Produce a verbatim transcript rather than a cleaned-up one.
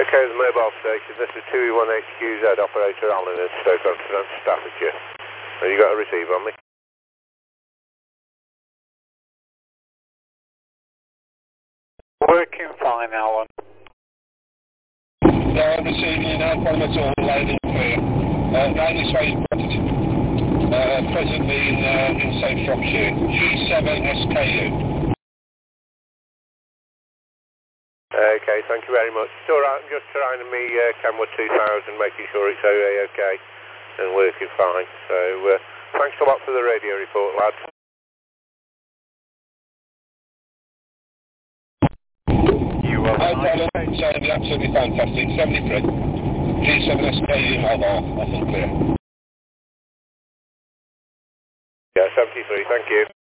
Okay, the mobile station. This is two E one H Q Z, operator Alan in Stoke-on-Trent, Staffordshire. Have you got a receiver on me? Working fine, Alan. No, I'm receiving you now, problem at all, loud and clear. Uh, Randy Sway's property, uh, presently in, uh, in South Shropshire, G seven S K U. Okay, thank you very much. It's alright, I'm just trying me uh, Camwood two thousand, making sure it's okay and working fine. So, uh, thanks a lot for the radio report, lads. You will No problem, sounding absolutely fantastic. seventy-three, G seven S K U mobile, that's all clear. Yeah, seventy-three, thank you.